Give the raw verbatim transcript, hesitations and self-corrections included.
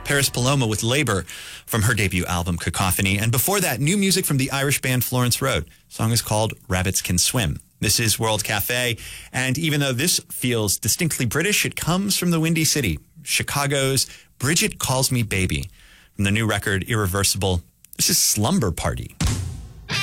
Paris Paloma with Labor from her debut album, Cacophony. And before that, new music from the Irish band Florence Road. The song is called Rabbits Can Swim. This is World Cafe, and even though this feels distinctly British, it comes from the Windy City, Chicago's Bridget Calls Me Baby. From the new record, Irreversible, this is Slumber Party.